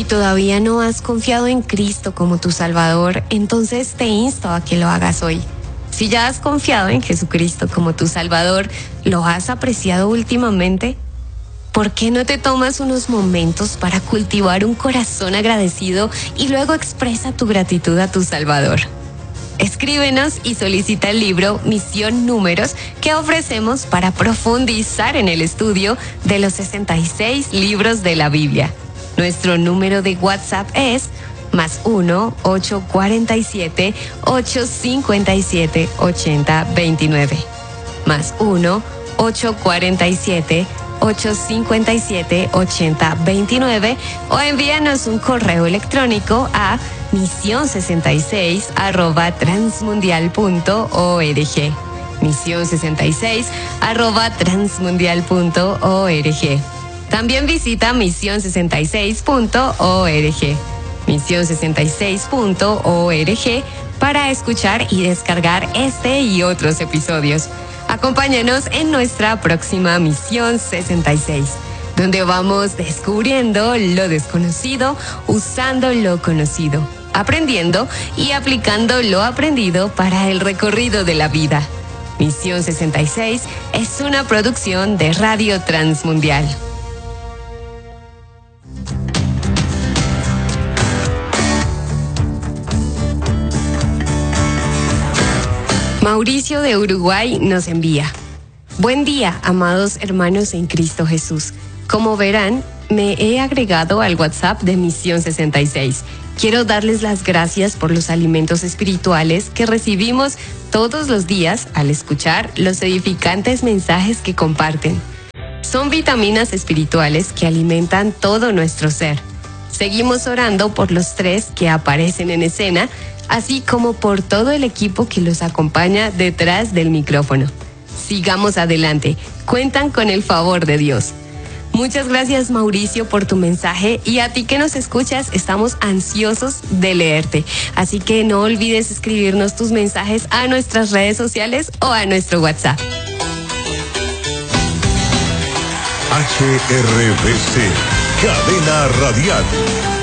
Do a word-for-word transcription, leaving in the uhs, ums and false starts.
todavía no has confiado en Cristo como tu Salvador, entonces te insto a que lo hagas hoy. Si ya has confiado en Jesucristo como tu Salvador, ¿lo has apreciado últimamente? ¿Por qué no te tomas unos momentos para cultivar un corazón agradecido y luego expresa tu gratitud a tu Salvador? Escríbenos y solicita el libro Misión Números que ofrecemos para profundizar en el estudio de los sesenta y seis libros de la Biblia. Nuestro número de WhatsApp es más uno, ocho cuatro siete, ocho cinco siete, ocho cero dos nueve. Más uno, ocho cuatro siete, ocho cinco siete, ocho cero dos nueve o envíanos un correo electrónico a misión sesenta y seis arroba transmundial punto org. misión sesenta y seis arroba transmundial punto org. También visita misión sesenta y seis punto org. misión sesenta y seis punto org para escuchar y descargar este y otros episodios. Acompáñanos en nuestra próxima Misión sesenta y seis, donde vamos descubriendo lo desconocido, usando lo conocido, aprendiendo y aplicando lo aprendido para el recorrido de la vida. Misión sesenta y seis es una producción de Radio Transmundial. Mauricio de Uruguay nos envía: buen día, amados hermanos en Cristo Jesús. Como verán, me he agregado al WhatsApp de Misión sesenta y seis. Quiero darles las gracias por los alimentos espirituales que recibimos todos los días al escuchar los edificantes mensajes que comparten. Son vitaminas espirituales que alimentan todo nuestro ser. Seguimos orando por los tres que aparecen en escena, así como por todo el equipo que los acompaña detrás del micrófono. Sigamos adelante, cuentan con el favor de Dios. Muchas gracias, Mauricio, por tu mensaje, y a ti que nos escuchas, estamos ansiosos de leerte. Así que no olvides escribirnos tus mensajes a nuestras redes sociales o a nuestro WhatsApp. H R B C, Cadena Radial.